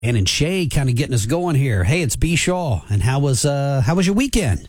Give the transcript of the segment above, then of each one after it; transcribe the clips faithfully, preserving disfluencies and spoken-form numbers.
And in Shay, kind of getting us going here. Hey, it's B. Shaw. And how was uh, how was your weekend?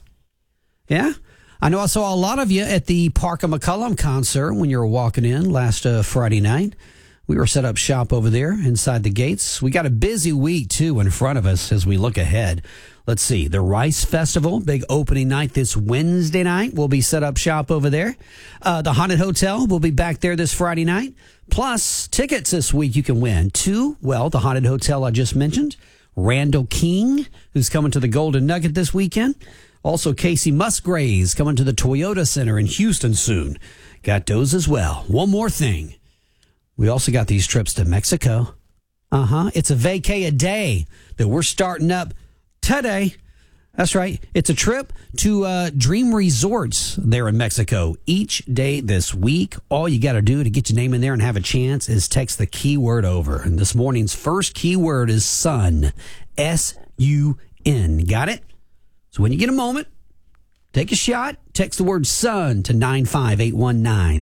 Yeah? I know I saw a lot of you at the Parker McCullum concert when you were walking in last uh, Friday night. We were set up shop over there inside the gates. We got a busy week, too, in front of us as we look ahead. Let's see. The Rice Festival, big opening night this Wednesday night. We'll be set up shop over there. Uh, the Haunted Hotel will be back there this Friday night. Plus, tickets this week you can win. Two, well, the Haunted Hotel I just mentioned. Randall King, who's coming to the Golden Nugget this weekend. Also, Casey Musgraves coming to the Toyota Center in Houston soon. Got those as well. One more thing. We also got these trips to Mexico. Uh-huh. It's a vacay a day that we're starting up today. That's right. It's a trip to uh, Dream Resorts there in Mexico. Each day this week, all you got to do to get your name in there and have a chance is text the keyword over. And this morning's first keyword is sun. S U N. Got it? So when you get a moment, take a shot. Text the word sun to nine five eight one nine.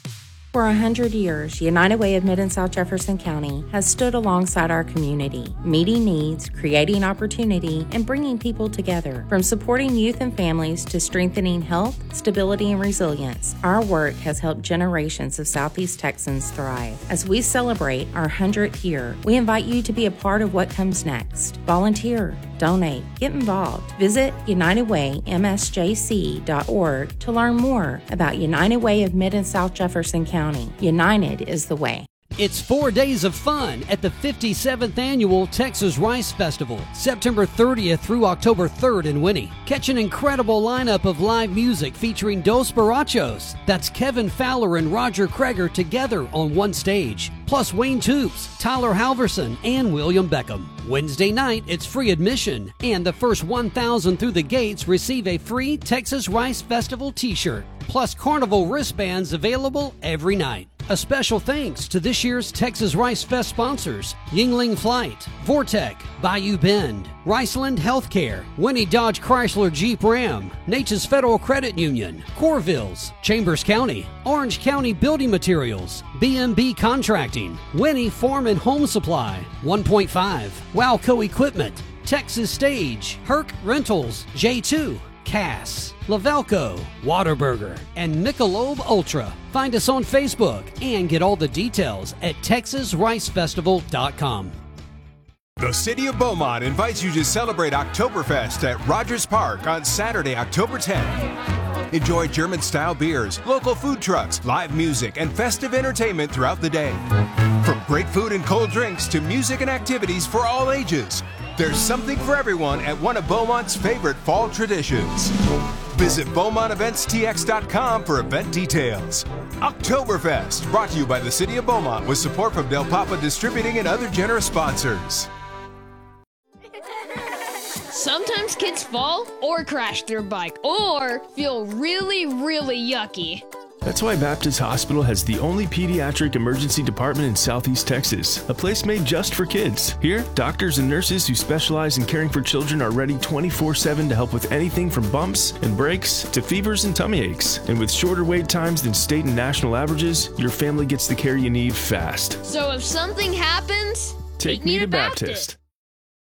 For a hundred years, United Way of Mid and South Jefferson County has stood alongside our community, meeting needs, creating opportunity, and bringing people together. From supporting youth and families to strengthening health, stability, and resilience, our work has helped generations of Southeast Texans thrive. As we celebrate our hundredth year, we invite you to be a part of what comes next. Volunteer, donate, get involved. Visit united way m s j c dot org to learn more about United Way of Mid and South Jefferson County. United is the way. It's four days of fun at the fifty-seventh Annual Texas Rice Festival, September thirtieth through October third in Winnie. Catch an incredible lineup of live music featuring Dos Barachos. That's Kevin Fowler and Roger Kreger together on one stage. Plus Wayne Toops, Tyler Halverson, and William Beckham. Wednesday night, it's free admission, and the first one thousand through the gates receive a free Texas Rice Festival t-shirt. Plus Carnival wristbands available every night. A special thanks to this year's Texas Rice Fest sponsors: Yingling Flight, Vortec, Bayou Bend, Riceland Healthcare, Winnie Dodge Chrysler Jeep Ram, Natchez Federal Credit Union, Corvilles, Chambers County, Orange County Building Materials, B M B Contracting, Winnie Farm and Home Supply, one point five, Wowco Equipment, Texas Stage, Herc Rentals, J two, Cass, Lavelco, Waterburger, and Michelob Ultra. Find us on Facebook and get all the details at texas rice festival dot com. The City of Beaumont invites you to celebrate Oktoberfest at Rogers Park on Saturday, October tenth. Enjoy German-style beers, local food trucks, live music, and festive entertainment throughout the day. From great food and cold drinks to music and activities for all ages, there's something for everyone at one of Beaumont's favorite fall traditions. Visit Beaumont Events T X dot com for event details. Oktoberfest, brought to you by the City of Beaumont with support from Del Papa Distributing and other generous sponsors. Sometimes kids fall or crash their bike or feel really, really yucky. That's why Baptist Hospital has the only pediatric emergency department in Southeast Texas, a place made just for kids. Here, doctors and nurses who specialize in caring for children are ready twenty-four seven to help with anything from bumps and breaks to fevers and tummy aches. And with shorter wait times than state and national averages, your family gets the care you need fast. So if something happens, take, take me to Baptist. Baptist.